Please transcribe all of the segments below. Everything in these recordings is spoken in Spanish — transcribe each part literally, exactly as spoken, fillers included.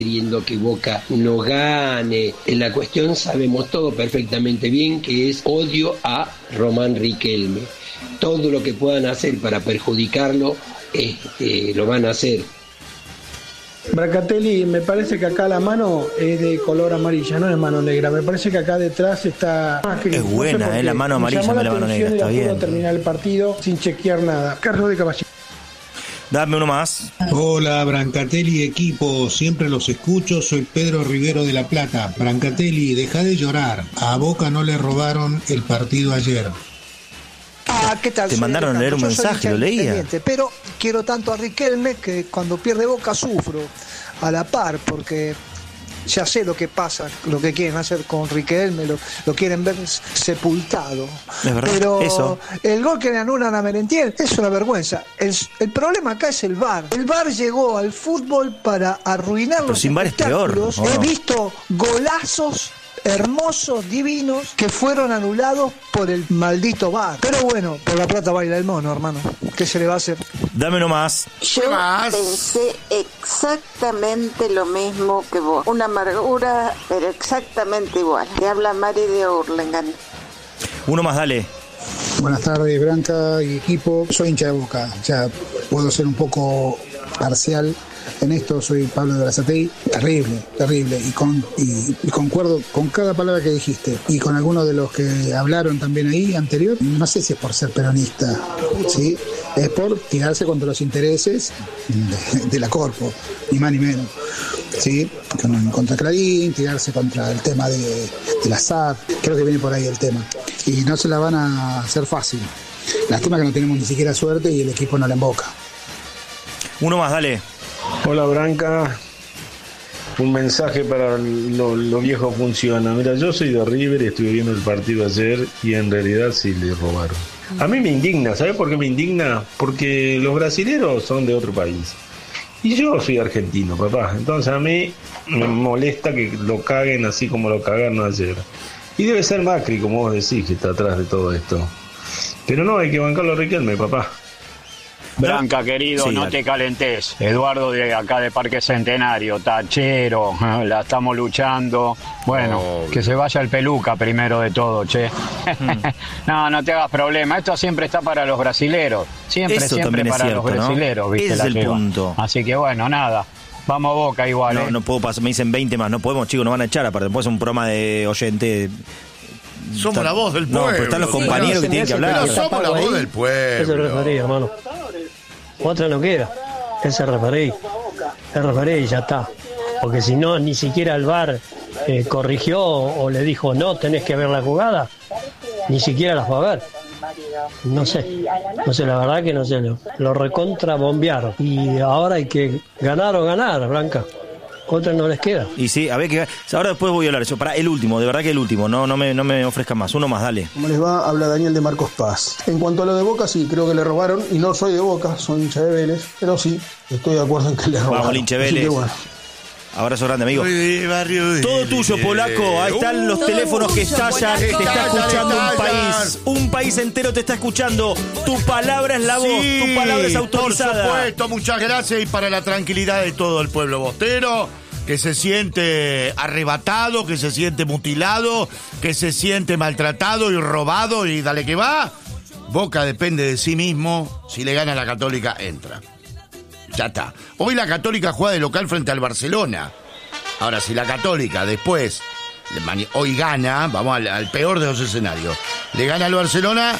queriendo que Boca no gane. En la cuestión sabemos todo perfectamente bien que es odio a Román Riquelme. Todo lo que puedan hacer para perjudicarlo, este, lo van a hacer. Brancatelli, me parece que acá la mano es de color amarilla, no es mano negra. Me parece que acá detrás está... Ah, que es buena, no sé eh, la mano amarilla de la, la mano negra, está bien. Terminar el partido sin chequear nada. Carlos de Caballero. Dame uno más. Hola, Brancatelli equipo, siempre los escucho, soy Pedro Rivero de La Plata. Brancatelli, deja de llorar, a Boca no le robaron el partido ayer. Ah, ¿qué tal? Te mandaron a leer un mensaje, lo leía. Pero quiero tanto a Riquelme que cuando pierde Boca sufro a la par, porque ya sé lo que pasa, lo que quieren hacer con Riquelme, lo, lo quieren ver sepultado. Es verdad, pero eso. El gol que le anulan a Merentiel es una vergüenza. El, el problema acá es el V A R. El V A R llegó al fútbol para arruinar pero los sin V A R es peor, ¿no? He visto golazos hermosos, divinos, que fueron anulados por el maldito V A R. Pero bueno, por la plata baila el mono, hermano. ¿Qué se le va a hacer? Dame uno más. Yo más? pensé exactamente lo mismo que vos. Una amargura, pero exactamente igual. Te habla Mari de Hurlingham. Uno más, dale. Buenas tardes, Branca y equipo. Soy hincha de Boca. Ya puedo ser un poco parcial en esto. Soy Pablo de Brazatei. Terrible, terrible. Y, con, y, y concuerdo con cada palabra que dijiste. Y con algunos de los que hablaron también ahí anterior. No sé si es por ser peronista, ¿sí? Es por tirarse contra los intereses de, de la Corpo, ni más ni menos. ¿Sí? Contra Clarín, tirarse contra el tema de, de la S A P. Creo que viene por ahí el tema. Y no se la van a hacer fácil. Lástima que no tenemos ni siquiera suerte y el equipo no la emboca. Uno más, dale. Hola, Branca. Un mensaje para lo, lo viejo funciona. Mira, yo soy de River y estuve viendo el partido ayer y en realidad sí le robaron. A mí me indigna, ¿sabes por qué me indigna? Porque los brasileros son de otro país. Y yo soy argentino, papá. Entonces a mí me molesta que lo caguen así como lo cagaron ayer. Y debe ser Macri, como vos decís, que está atrás de todo esto. Pero no, hay que bancarlo a Riquelme, papá. Branca, querido, sí, no te calentes. Eduardo de acá de Parque Centenario, tachero, la estamos luchando. Bueno, oh, que se vaya el peluca primero de todo, che. Hmm. No, no te hagas problema. Esto siempre está para los brasileros. Siempre, Eso siempre para cierto, los brasileros, ¿no? ¿viste? Ese la es el lleva. punto. Así que bueno, nada. Vamos a Boca igual, No, ¿eh? no puedo pasar, me dicen veinte más, no podemos, chicos, nos van a echar, aparte, después es un programa de oyente. Somos está, la voz del pueblo. No, pero están los compañeros sí, que tienen que hablar. Pero somos la voz ahí, del pueblo. Ese referí, hermano. Otra no queda. Ese referí. El referí ya está. Porque si no, ni siquiera el V A R eh, corrigió o le dijo, no, tenés que ver la jugada. Ni siquiera la fue a ver. No sé. No sé, la verdad que no sé. Lo, lo recontra bombearon. Y ahora hay que ganar o ganar, Branca. Otra no les queda. Y sí, a ver que ahora después voy a hablar eso. Para el último, de verdad que el último, no, no me, no me ofrezcan más. Uno más, dale. ¿Cómo les va? Habla Daniel de Marcos Paz. En cuanto a lo de Boca, sí, creo que le robaron. Y no soy de Boca, soy hincha de Vélez. Pero sí, estoy de acuerdo en que le robaron. Vamos, hincha de Vélez. Bueno. Abrazo grande, amigo. Todo tuyo, Polaco. Ahí están los teléfonos que estallan. Te está escuchando un país. Un país entero te está escuchando. Tu palabra es la voz. Sí, tu palabra es autorizada. Por supuesto, muchas gracias. Y para la tranquilidad de todo el pueblo bostero, que se siente arrebatado, que se siente mutilado, que se siente maltratado y robado, y dale que va. Boca depende de sí mismo. Si le gana a la Católica, entra. Ya está. Hoy la Católica juega de local frente al Barcelona. Ahora, si la Católica después, hoy gana, vamos al, al peor de los escenarios, le gana al Barcelona,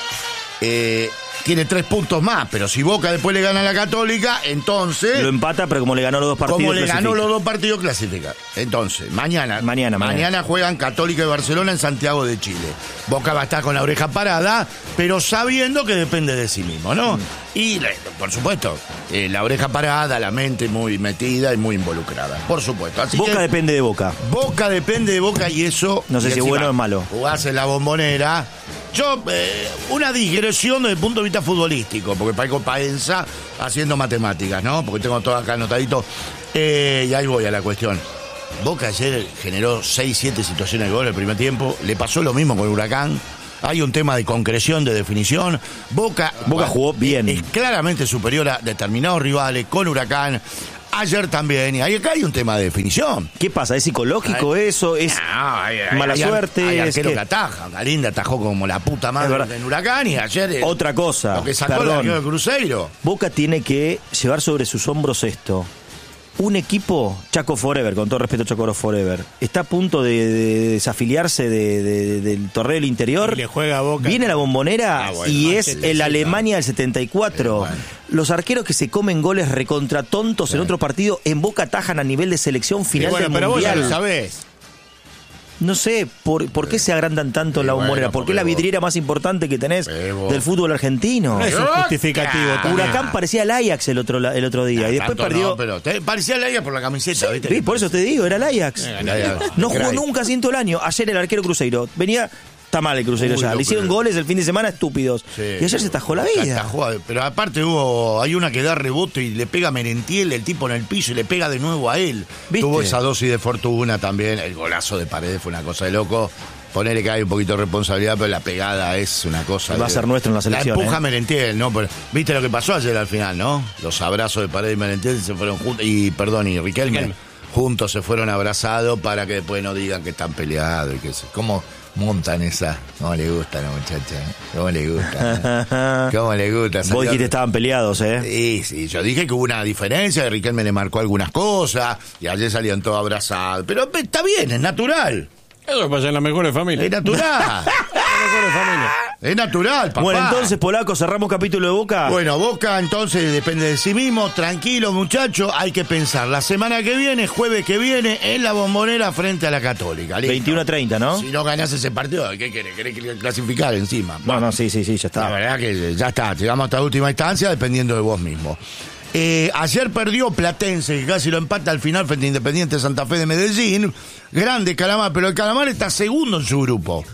eh... tiene tres puntos más, pero si Boca después le gana a la Católica, entonces... Lo empata, pero como le ganó los dos partidos, Como le clasifica. ganó los dos partidos, clasifica. Entonces, mañana, mañana, mañana. Mañana juegan Católica y Barcelona en Santiago de Chile. Boca va a estar con la oreja parada, pero sabiendo que depende de sí mismo, ¿no? Mm. Y, por supuesto, eh, la oreja parada, la mente muy metida y muy involucrada. Por supuesto. Así Boca que, depende de Boca. Boca depende de Boca y eso... No sé si es bueno o es malo. Jugás en la Bombonera... Yo, eh, una digresión desde el punto de vista futbolístico, porque Paico Paenza haciendo matemáticas, ¿no? Porque tengo todo acá anotadito. Eh, y ahí voy a la cuestión. Boca ayer generó seis, siete situaciones de gol el primer tiempo. Le pasó lo mismo con Huracán. Hay un tema de concreción, de definición. Boca, Boca jugó bien. Es claramente superior a determinados rivales, con Huracán. ayer también. Y ahí acá hay un tema de definición. ¿Qué pasa? ¿Es psicológico ay, eso? ¿Es no, hay, hay, mala hay, suerte? Hay ¿Es arquero que... que ataja. Galinda atajó como la puta madre en Huracán y ayer... Otra cosa, lo que sacó perdón. el arquero de Cruzeiro. Boca tiene que llevar sobre sus hombros esto. Un equipo, Chaco Forever, con todo respeto a Chaco Forever, está a punto de, de desafiliarse de, de, del torneo del interior. Y le juega a Boca. Viene a la Bombonera ah, bueno, y es el Alemania del setenta y cuatro. Bueno. Los arqueros que se comen goles recontra tontos sí. en otro partido, en Boca atajan a nivel de selección final bueno, del pero mundial. Vos ya lo sabés. No sé, ¿por, ¿por qué se agrandan tanto en la Bombonera? Bueno, ¿Por qué es la vidriera más importante que tenés del fútbol argentino? No es un justificativo también. Huracán parecía el Ajax el otro, el otro día. Y después perdió. No, pero te, parecía el Ajax por la camiseta, sí, ¿viste? Sí, por eso te digo, era el Ajax. Eh, el Ajax. No jugó nunca así en todo el año. Ayer el arquero Cruzeiro venía. Está mal el Cruzeiro Uy, ya. Le hicieron goles el fin de semana estúpidos. Sí, y ayer se tajó la vida. Tajó, pero aparte hubo, hay una que da rebote y le pega a Merentiel, el tipo en el piso, y le pega de nuevo a él. ¿Viste? Tuvo esa dosis de fortuna también. El golazo de Paredes fue una cosa de loco. Ponele que hay un poquito de responsabilidad, pero la pegada es una cosa. Va a ser nuestro en la selección. La empuja ¿eh? Merentiel, ¿no? Pero, ¿viste lo que pasó ayer al final, no? Los abrazos de Paredes y Merentiel se fueron juntos. Y, perdón, y Riquelme, Riquelme. juntos se fueron abrazados para que después no digan que están peleados y que se. ¿Cómo montan esa? ¿Cómo le gusta a la muchacha? ¿Cómo le gusta? ¿Cómo le gusta? Vos dijiste que estaban peleados, ¿eh? Sí, sí, yo dije que hubo una diferencia, que Riquelme le marcó algunas cosas, y ayer salían todos abrazados. Pero está bien, es natural. Eso pasa en las mejores familias. Es natural. Las mejores familias. Es natural, papá. Bueno, entonces, Polaco, cerramos capítulo de Boca. Bueno, Boca entonces depende de sí mismo. Tranquilo, muchachos, hay que pensar. La semana que viene, jueves que viene, en la Bombonera frente a la Católica. ¿Listo? veintiuno a treinta, ¿no? Si no ganás ese partido, ¿qué querés? ¿Querés clasificar encima? No, no, sí, sí, sí, ya está. La verdad que ya está. Llegamos hasta la última instancia dependiendo de vos mismo. Eh, ayer perdió Platense, que casi lo empata al final frente a Independiente Santa Fe de Medellín. Grande Calamar, pero el Calamar está segundo en su grupo.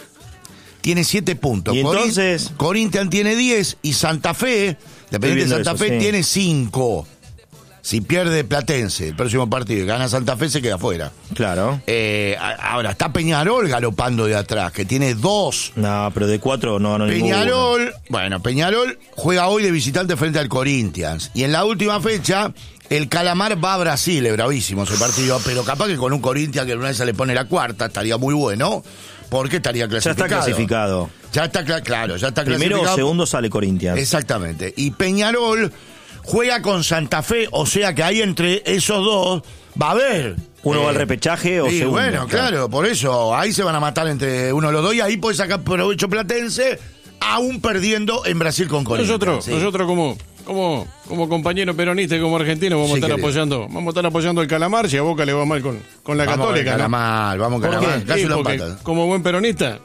Tiene siete puntos. ¿Y entonces? Corinthians tiene diez y Santa Fe, Independiente Santa eso, Fe, sí. tiene cinco. Si pierde Platense el próximo partido y gana Santa Fe, se queda fuera. Claro. Eh, ahora, está Peñarol galopando de atrás, que tiene dos. No, pero de cuatro no, no Peñarol, ninguno. Bueno, Peñarol juega hoy de visitante frente al Corinthians. Y en la última fecha, el Calamar va a Brasil, es bravísimo ese partido, pero capaz que con un Corinthians que una vez se le pone la cuarta, estaría muy bueno, porque estaría clasificado. Ya está clasificado. Ya está, claro, ya está Primero clasificado. Primero o segundo sale Corinthians. Exactamente. Y Peñarol juega con Santa Fe, o sea que ahí entre esos dos va a haber. Uno eh, va al repechaje o sí, segundo. Bueno, claro. claro, por eso, ahí se van a matar entre uno de los dos y ahí puede sacar provecho Platense, aún perdiendo en Brasil con Corinthians. Nosotros, sí. nosotros como, como, como compañero peronista y como argentino vamos sí, a estar querido. apoyando, vamos a estar apoyando al Calamar, si a Boca le va mal con, con la vamos Católica. Calamar, ¿no? Vamos Calamar, Calamar, sí, porque como buen peronista.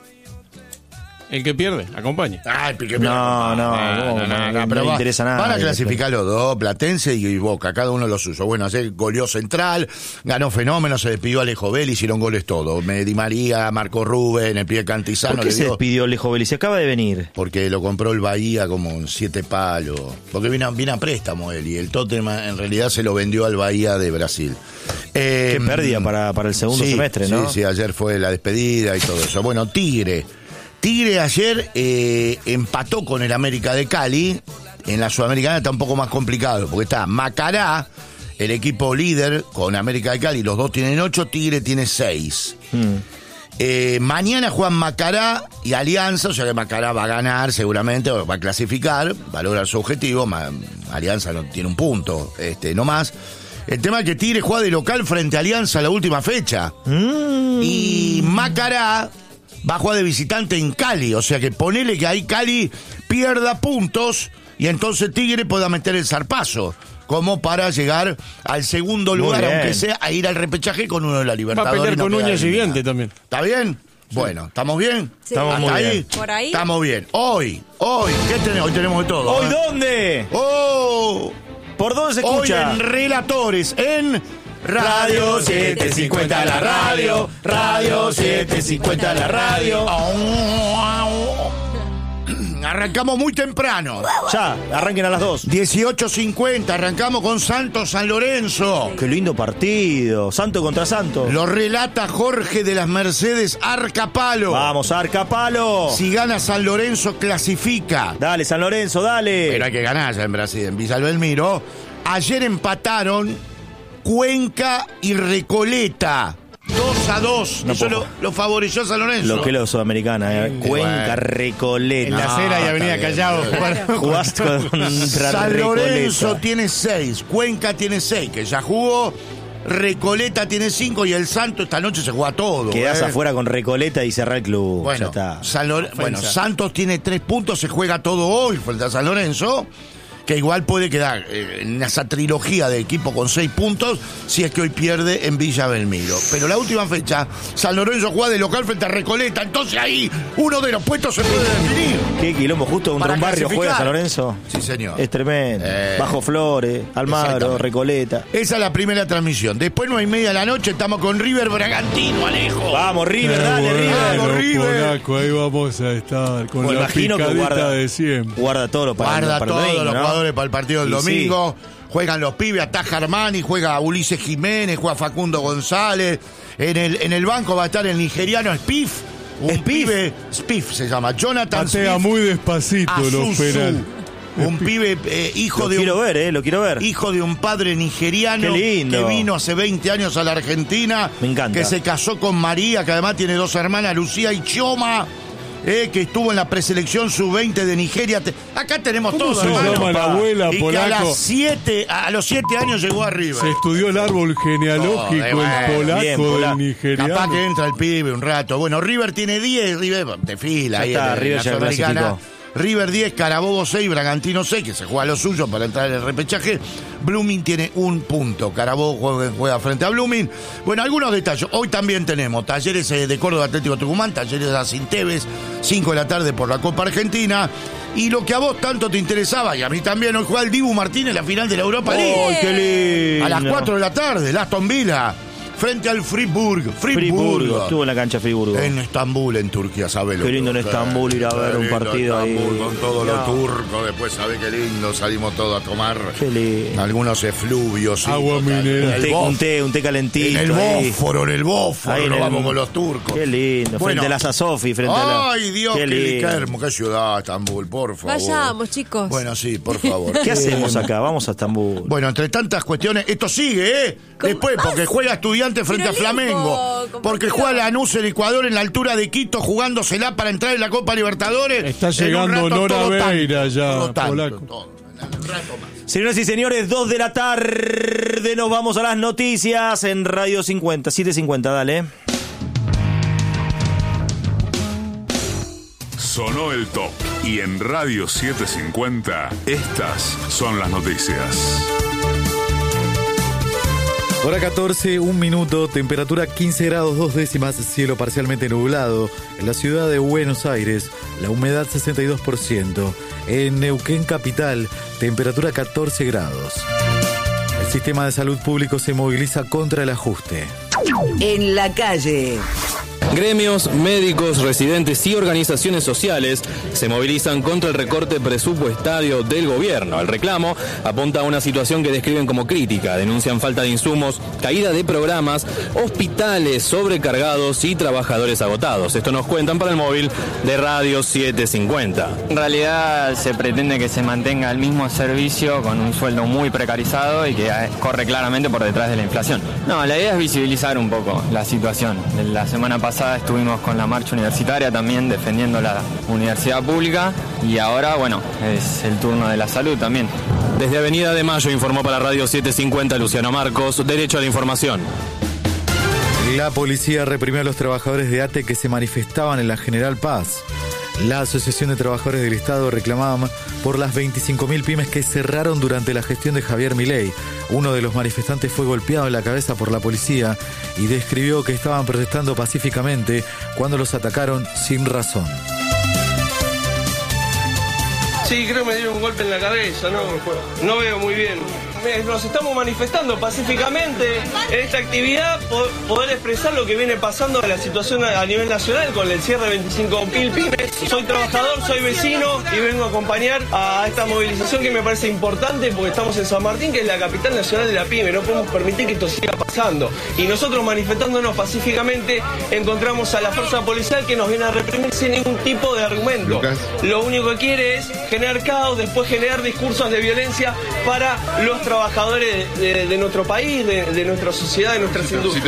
El que pierde, acompaña. Ay, que pierde. No, no, no, no, no, no, no me va, interesa nada. Van a clasificar los dos, Platense y Boca, cada uno lo suyo. Bueno, ayer goleó Central, ganó Fenómeno, se despidió Alejo Vélez, hicieron goles todos. Di María, Marco Rubén, el pie Cantizano. ¿Por qué le se dio... despidió Alejo Vélez? Se acaba de venir. Porque lo compró el Bahía como en siete palos. Porque viene a, viene a préstamo él y el Tottenham en realidad se lo vendió al Bahía de Brasil. Eh, Qué pérdida para, para el segundo sí, semestre, ¿no? Sí, sí, ayer fue la despedida y todo eso. Bueno, Tigre. Tigre ayer eh, empató con el América de Cali. En la Sudamericana está un poco más complicado, porque está Macará, el equipo líder, con América de Cali. Los dos tienen ocho, Tigre tiene seis. Hmm. Eh, mañana juegan Macará y Alianza, o sea que Macará va a ganar seguramente, va a clasificar, va a lograr su objetivo. Ma- Alianza no tiene un punto, este, no más. El tema es que Tigre juega de local frente a Alianza la última fecha. Hmm. Y Macará va a jugar de visitante en Cali, o sea que ponele que ahí Cali pierda puntos y entonces Tigre pueda meter el zarpazo, como para llegar al segundo lugar, aunque sea a ir al repechaje con uno de la Libertadores. Va a pelear no con uñas y dientes también. ¿Está bien? Sí. Bueno, ¿estamos bien? Sí. Estamos ¿Hasta muy ahí? bien. ¿Por ahí? Estamos bien. Hoy, hoy, ¿qué tenemos? Hoy tenemos de todo. ¿Hoy ¿eh? dónde? ¡Oh! ¿Por dónde se escucha? Hoy en Relatores, en... Radio setecientos cincuenta la radio, Radio setecientos cincuenta la radio. Arrancamos muy temprano. Ya, arranquen a las dos. dieciocho cincuenta, arrancamos con Santos San Lorenzo. Qué lindo partido, Santo contra Santo. Lo relata Jorge de las Mercedes Arcapalo. Vamos, Arcapalo. Si gana San Lorenzo, clasifica. Dale, San Lorenzo, dale. Pero hay que ganar ya en Brasil, en Villa Belmiro. Ayer empataron Cuenca y Recoleta. dos a dos. No Eso puedo. lo, lo favoreció a San Lorenzo. Lo que lo sudamericana, eh. Cuenca, Bueno. Recoleta. En la acera y Avenida Callao. Jugaste contra San Lorenzo Recoleta. tiene seis, Cuenca tiene seis, que ya jugó. Recoleta tiene cinco y el Santos esta noche se juega todo. Quedás eh. afuera con Recoleta y cerrá el club. Bueno, ya está. San Lore- bueno, Santos tiene tres puntos, se juega todo hoy frente a San Lorenzo, que igual puede quedar eh, en esa trilogía de equipo con seis puntos si es que hoy pierde en Villa Belmiro. Pero la última fecha, San Lorenzo juega de local frente a Recoleta, entonces ahí uno de los puestos se puede definir. ¿Qué quilombo? Justo contra Para un barrio juega clasificar. San Lorenzo. Sí, señor. Es tremendo. Eh, Bajo Flores, Almagro, exactamente. Recoleta. Esa es la primera transmisión. Después, nueve y media de la noche, estamos con River Bragantino, Alejo. Vamos, River, dale, River. Vamos, River. Polaco, ahí vamos a estar con Me la imagino que picadita guarda, de siempre. guarda todo lo para, Guarda para el todos domingo, los ¿no? jugadores para el partido del Y domingo. Juegan los pibes, ataja Armani, juega Ulises Jiménez, juega Facundo González. En el, en el banco va a estar el nigeriano Spiff. Un ¿Spiff? pibe, Spiff se llama, Jonathan Patea Spiff. muy despacito los Azuzu. penales. Un pibe eh, hijo Lo de quiero un, ver, eh, lo quiero ver. hijo de un padre nigeriano Qué lindo. que vino hace veinte años a la Argentina. Me encanta. Que se casó con María, que además tiene dos hermanas, Lucía y Chioma. Eh, que estuvo en la preselección sub veinte de Nigeria. Te- Acá tenemos ¿Cómo todo, se hermano. llama la abuela, Y que a, Polaco? las siete, a los siete años llegó arriba. Se estudió el árbol genealógico, Joder, bueno, el polaco bien, del polaco. nigeriano. Capaz que entra el pibe un rato. Bueno, River tiene diez, River de fila Ya ahí está, en, en River la ya Sudamericana. clasificó. River diez, Carabobo seis, Bragantino seis, que se juega lo suyo para entrar en el repechaje. Blooming tiene un punto. Carabobo juega, juega frente a Blooming. Bueno, algunos detalles. Hoy también tenemos Talleres eh, de Córdoba Atlético Tucumán, Talleres de Asinteves, cinco de la tarde por la Copa Argentina. Y lo que a vos tanto te interesaba, y a mí también, hoy juega el Dibu Martínez en la final de la Europa League. ¡Ay, qué lindo! A las cuatro de la tarde, el Aston Villa, frente al Friburgo. Friburgo. Estuvo en la cancha Friburgo. En Estambul, en Turquía, ¿sabes? Qué lindo en Estambul ir a ver un partido ahí. Con todos los No. turcos, después, ¿sabes qué lindo? Salimos todos a tomar Qué lindo. algunos efluvios. sí, Agua total. mineral. En Un el té, bof- un té, un té calentito. En el ahí. Bósforo, en el Bósforo, Ahí en nos el- vamos con los turcos. Qué lindo. Bueno. Frente a la Sasofi, frente a la. Ay, Dios, qué, lindo. qué hermoso, qué ciudad, Estambul, por favor. Vayamos, chicos. Bueno, sí, por favor. ¿Qué hacemos Eh, acá? Vamos a Estambul. Bueno, entre tantas cuestiones, esto sigue, ¿eh? Después, porque juega Estudiantes frente a Pero Flamengo. lejos, Porque compañero. juega Lanús en Ecuador en la altura de Quito, jugándosela para entrar en la Copa Libertadores. Está En un llegando rato, Nora todo Veira tanto, ya, todo tanto, polaco. todo, en un rato más. Señoras y señores, dos de la tarde, nos vamos a las noticias en Radio cincuenta, siete cincuenta, dale. Sonó el top y en Radio setecientos cincuenta estas son las noticias. Hora catorce, un minuto, temperatura quince grados dos décimas, cielo parcialmente nublado. En la ciudad de Buenos Aires, la humedad sesenta y dos por ciento. En Neuquén capital, temperatura catorce grados. El sistema de salud público se moviliza contra el ajuste. En la calle. Gremios, médicos, residentes y organizaciones sociales se movilizan contra el recorte presupuestario del gobierno. El reclamo apunta a una situación que describen como crítica. Denuncian falta de insumos, caída de programas, hospitales sobrecargados y trabajadores agotados. Esto nos cuentan para el móvil de Radio setecientos cincuenta. En realidad se pretende que se mantenga el mismo servicio con un sueldo muy precarizado y que corre claramente por detrás de la inflación. No, la idea es visibilizar un poco la situación. La semana pasada estuvimos con la marcha universitaria también defendiendo la universidad pública y ahora, bueno, es el turno de la salud también. Desde Avenida de Mayo informó para Radio setecientos cincuenta Luciano Marcos, Derecho a la Información. La policía reprimió a los trabajadores de A T E que se manifestaban en la General Paz. La Asociación de Trabajadores del Estado reclamaban por las veinticinco mil pymes que cerraron durante la gestión de Javier Milei. Uno de los manifestantes fue golpeado en la cabeza por la policía y describió que estaban protestando pacíficamente cuando los atacaron sin razón. Sí, creo que me dieron un golpe en la cabeza, no, no veo muy bien. Nos estamos manifestando pacíficamente en esta actividad, poder expresar lo que viene pasando de la situación a nivel nacional con el cierre de veinticinco mil pymes. Soy trabajador, soy vecino y vengo a acompañar a esta movilización que me parece importante porque estamos en San Martín, que es la capital nacional de la pyme. No podemos permitir que esto siga pasando. Y nosotros manifestándonos pacíficamente encontramos a la fuerza policial que nos viene a reprimir sin ningún tipo de argumento. Lucas. Lo único que quiere es generar caos, después generar discursos de violencia para los trabajadores. trabajadores de, de nuestro país, de, de nuestra sociedad, de nuestras industrias.